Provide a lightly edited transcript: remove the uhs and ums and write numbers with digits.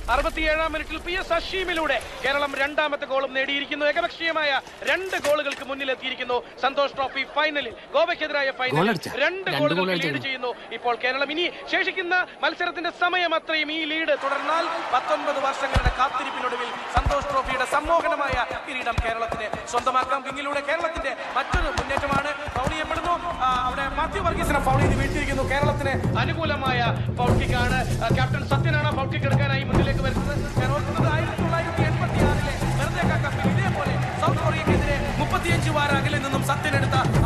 67-ാം മിനിറ്റിൽ PS ഹഷീമിലൂടെ കേരളം രണ്ടാമത്തെ ഗോളും നേടിയിരിക്കുന്നു. ഏകപക്ഷീയമായ 2 ഗോളുകൾക്ക് മുന്നിലെത്തിയിരിക്കുന്നു. സന്തോഷ് ട്രോഫി ഫൈനലിൽ, ഗോവയ്ക്കെതിരായ ഫൈനലിൽ 2 ഗോളുകൾ ലീഡ് ചെയ്യുന്നു ഇപ്പോൾ കേരളം. ഇനി ശേഷിക്കുന്ന മത്സരത്തിന്റെ സമയം അത്രയും ഈ ലീഡ് തുടർന്നാൽ 19 വർഷങ്ങളുടെ കാത്തിരിപ്പിനൊടുവിൽ സന്തോഷ് ട്രോഫിയുടെ സമ്മോഹനമായ കിരീടം കേരളത്തിന് സ്വന്തമാക്കാം. വിങ്ങിലൂടെ കേരളത്തിന്റെ മറ്റൊരു മുന്നേറ്റമാണ്. ഫൗൾ ചെയ്യപ്പെടുന്നു. അവിടെ മാത്യു വർഗീസിനെ ഫൗൾ ചെയ്ത് വീഴ്ത്തിയിരിക്കുന്നു. കേരളത്തിന് അനുകൂലമായ ഫൗൾ കിക്കാണ്. ക്യാപ്റ്റൻ സത്യനാണ് ഫൗൾ കിക്ക് എടുക്കാനായി മുന്നിലേക്ക് വരുന്നത്. ഞാൻ ഓർക്കുന്നത് 1986-ലെ വെറുതെ കപ്പിൽ ഇതേപോലെ സൗത്ത് കൊറിയക്കെതിരെ 35 വാര അകലിൽ നിന്നും സത്യനെടുത്ത